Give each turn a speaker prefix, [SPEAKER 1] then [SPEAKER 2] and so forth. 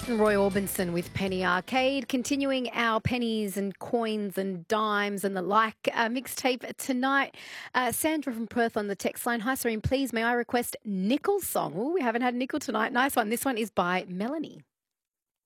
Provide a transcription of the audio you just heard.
[SPEAKER 1] Roy Orbison with Penny Arcade, continuing our pennies and coins and dimes and the like mixtape tonight. Sandra from Perth on the text line. Hi, Serene, please may I request Nickel's song? Oh, we haven't had Nickel tonight. Nice one. This one is by Melanie.